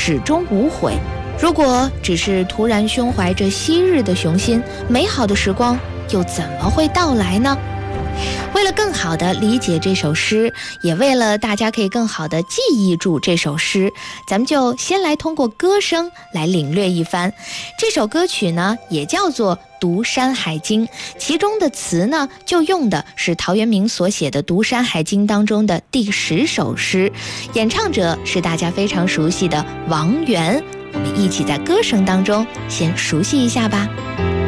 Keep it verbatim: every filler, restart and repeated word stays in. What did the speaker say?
始终无悔。如果只是突然胸怀着昔日的雄心，美好的时光又怎么会到来呢？为了更好地理解这首诗，也为了大家可以更好地记忆住这首诗，咱们就先来通过歌声来领略一番。这首歌曲呢，也叫做《读山海经》，其中的词呢，就用的是陶渊明所写的《读山海经》当中的第十首诗，演唱者是大家非常熟悉的王源。我们一起在歌声当中先熟悉一下吧。